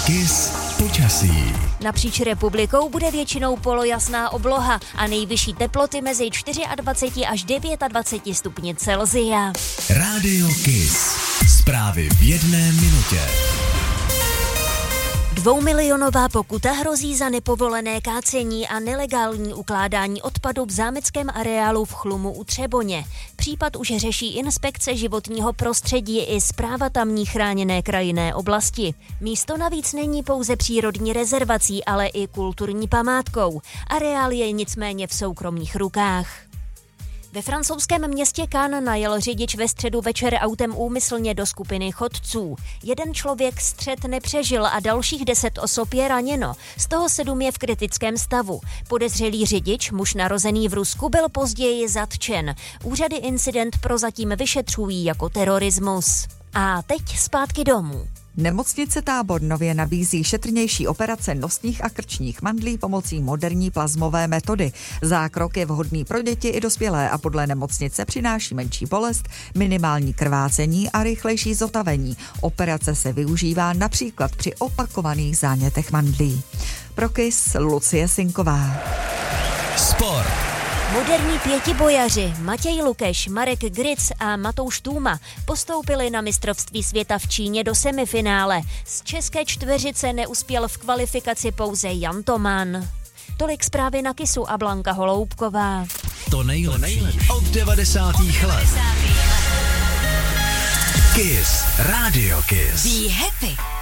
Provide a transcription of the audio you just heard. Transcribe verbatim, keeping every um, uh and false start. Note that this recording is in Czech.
Kiss počasí. Napříč republikou bude většinou polojasná obloha a nejvyšší teploty mezi dvacet čtyři až dvacet devět stupni Celsia. Rádio Kiss. Zprávy v jedné minutě. Dvoumilionová pokuta hrozí za nepovolené kácení a nelegální ukládání odpadu v zámeckém areálu v Chlumu u Třeboně. Případ už řeší inspekce životního prostředí i správa tamní chráněné krajinné oblasti. Místo navíc není pouze přírodní rezervací, ale i kulturní památkou. Areál je nicméně v soukromých rukách. Ve francouzském městě Cannes najel řidič ve středu večer autem úmyslně do skupiny chodců. Jeden člověk střet nepřežil a dalších deset osob je raněno. Z toho sedm je v kritickém stavu. Podezřelý řidič, muž narozený v Rusku, byl později zatčen. Úřady incident prozatím vyšetřují jako terorismus. A teď zpátky domů. Nemocnice Tábor nově nabízí šetrnější operace nosních a krčních mandlí pomocí moderní plazmové metody. Zákrok je vhodný pro děti i dospělé a podle nemocnice přináší menší bolest, minimální krvácení a rychlejší zotavení. Operace se využívá například při opakovaných zánětech mandlí. Pro Kiss Lucie Sinková. Sport. Moderní pětibojaři Matěj Lukeš, Marek Gric a Matouš Tůma postoupili na mistrovství světa v Číně do semifinále. Z české čtveřice neuspěl v kvalifikaci pouze Jan Toman. Tolik zprávy na Kissu a Blanka Holoubková. To nejlepší od devadesátých let. Kiss. Rádio Kiss. Be happy.